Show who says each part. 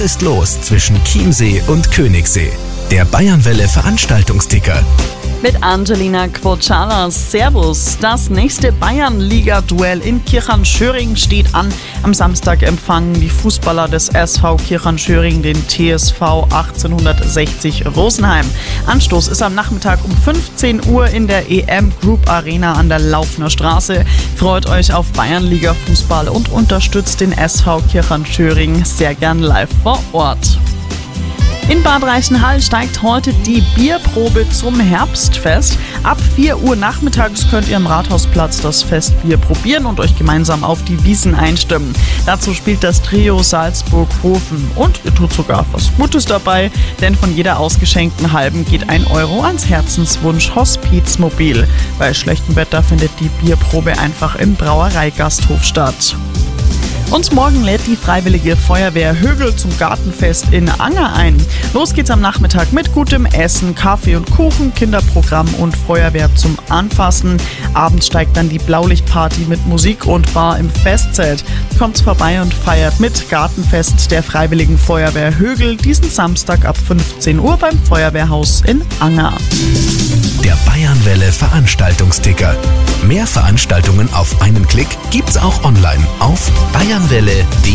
Speaker 1: Was ist los zwischen Chiemsee und Königssee? Der Bayernwelle Veranstaltungsticker.
Speaker 2: Mit Angelina Quochalas. Servus. Das nächste Bayernliga-Duell in Kirchheim-Schöring steht an. Am Samstag empfangen die Fußballer des SV Kirchheim-Schöring den TSV 1860 Rosenheim. Anstoß ist am Nachmittag um 15 Uhr in der EM Group Arena an der Laufner Straße. Freut euch auf Bayernliga-Fußball und unterstützt den SV Kirchheim-Schöring sehr gern live vor Ort. In Bad Reichenhall steigt heute die Bierprobe zum Herbstfest. Ab 4 Uhr nachmittags könnt ihr am Rathausplatz das Festbier probieren und euch gemeinsam auf die Wiesn einstimmen. Dazu spielt das Trio Salzburg-Hofen und ihr tut sogar was Gutes dabei, denn von jeder ausgeschenkten halben geht 1 Euro ans Herzenswunsch Hospizmobil. Bei schlechtem Wetter findet die Bierprobe einfach im Brauereigasthof statt. Und morgen lädt die Freiwillige Feuerwehr Högl zum Gartenfest in Anger ein. Los geht's am Nachmittag mit gutem Essen, Kaffee und Kuchen, Kinderprogramm und Feuerwehr zum Anfassen. Abends steigt dann die Blaulichtparty mit Musik und Bar im Festzelt. Kommt's vorbei und feiert mit Gartenfest der Freiwilligen Feuerwehr Högl diesen Samstag ab 15 Uhr beim Feuerwehrhaus in Anger.
Speaker 1: Der Bayernwelle Veranstaltungsticker. Mehr Veranstaltungen auf einen Klick gibt's auch online auf bayernwelle.de.